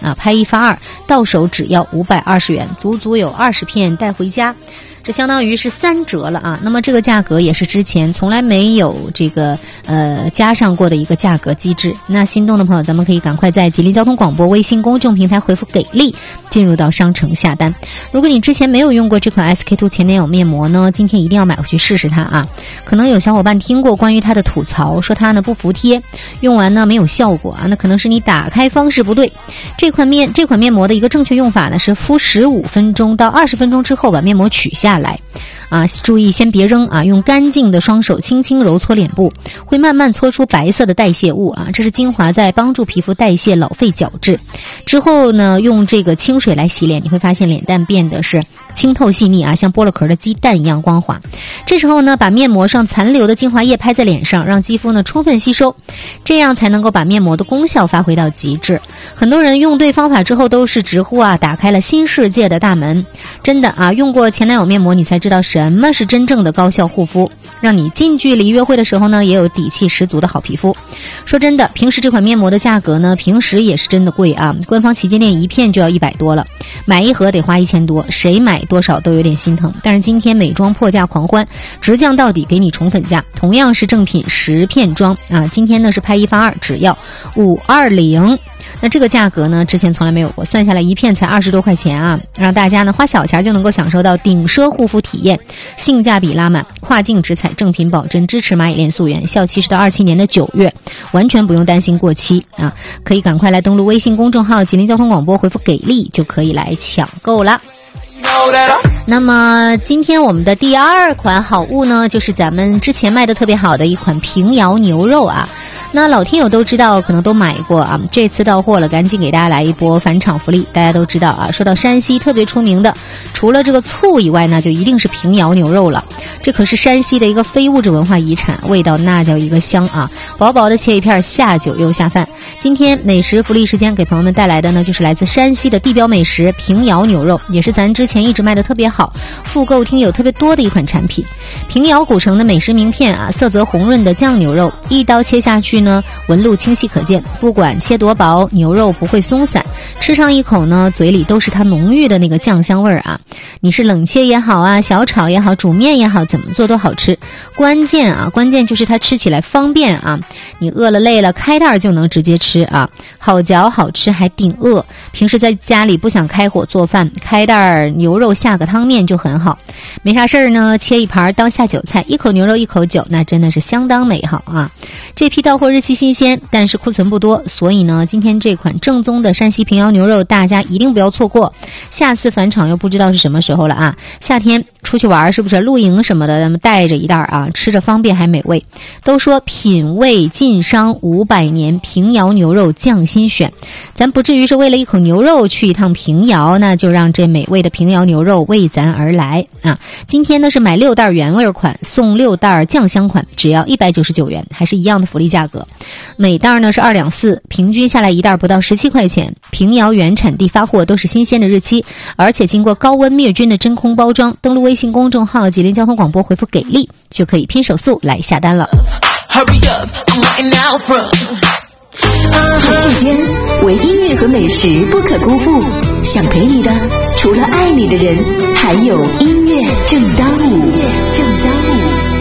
啊，拍一发二，到手只要520元，足足有20片带回家。这相当于是3折了啊！那么这个价格也是之前从来没有这个加上过的一个价格机制。那心动的朋友，咱们可以赶快在吉林交通广播微信公众平台回复“给力”，进入到商城下单。如果你之前没有用过这款 SK2 前脸有面膜呢，今天一定要买回去试试它啊！可能有小伙伴听过关于它的吐槽，说它呢不服帖，用完呢没有效果啊，那可能是你打开方式不对。这款面膜的一个正确用法呢是敷15分钟到20分钟之后把面膜取下来啊，注意先别扔啊，用干净的双手轻轻揉搓脸部，会慢慢搓出白色的代谢物啊，这是精华在帮助皮肤代谢老废角质。之后呢，用这个清水来洗脸，你会发现脸蛋变得是清透细腻啊，像剥了壳的鸡蛋一样光滑。这时候呢，把面膜上残留的精华液拍在脸上，让肌肤呢充分吸收，这样才能够把面膜的功效发挥到极致。很多人用对方法之后都是直呼啊，打开了新世界的大门。真的啊，用过前男友面膜，你才知道什么是真正的高效护肤，让你近距离约会的时候呢，也有底气十足的好皮肤。说真的，平时这款面膜的价格呢，平时也是真的贵啊，官方旗舰店一片就要100多了，买一盒得花1000多，谁买多少都有点心疼。但是今天美妆破价狂欢，直降到底，给你宠粉价，同样是正品10片装啊，今天呢是拍一发二，只要520。那这个价格呢，之前从来没有过，算下来一片才20多块钱啊，让大家呢花小钱就能够享受到顶奢护肤体验，性价比拉满，跨境直采，正品保真，支持蚂蚁链溯源，效期是到27年的9月，完全不用担心过期啊！可以赶快来登录微信公众号吉林交通广播，回复“给力”就可以来抢购了。那么今天我们的第2款好物呢，就是咱们之前卖的特别好的一款平遥牛肉啊。那老听友都知道，可能都买过啊，这次到货了，赶紧给大家来一波返场福利。大家都知道啊，说到山西特别出名的，除了这个醋以外呢，就一定是平遥牛肉了。这可是山西的一个非物质文化遗产，味道那叫一个香啊！薄薄的切一片，下酒又下饭。今天美食福利时间给朋友们带来的呢，就是来自山西的地标美食平遥牛肉，也是咱之前一直卖的特别好，复购听友特别多的一款产品。平遥古城的美食名片啊，色泽红润的酱牛肉，一刀切下去呢，纹路清晰可见，不管切多薄，牛肉不会松散，吃上一口呢，嘴里都是它浓郁的那个酱香味儿啊。你是冷切也好啊，小炒也好，煮面也好，怎么做都好吃。关键就是它吃起来方便啊，你饿了累了开袋就能直接吃啊，好嚼好吃还顶饿。平时在家里不想开火做饭，开袋牛肉下个汤面就很好。没啥事儿呢，切一盘当下酒菜，一口牛肉一口酒，那真的是相当美好啊。这批到货日期新鲜，但是库存不多，所以呢，今天这款正宗的山西平遥牛肉大家一定不要错过。下次返场又不知道是什么时候了啊，夏天出去玩是不是露营什么的，咱们带着一袋啊，吃着方便还美味。都说品味晋商500年，平遥牛肉匠心选，咱不至于是为了一口牛肉去一趟平遥，那就让这美味的平遥牛肉为咱而来啊！今天呢是买6袋原味款送6袋酱香款，只要199元，还是一样的福利价格。每袋呢是2两4，平均下来一袋不到17块钱。平遥原产地发货都是新鲜的日期，而且经过高温灭菌的真空包装。登录微信公众号吉林交通广播，回复给力就可以拼手速来下单了。好世间唯音乐和美食不可辜负，想陪你的除了爱你的人，还有音乐正当午。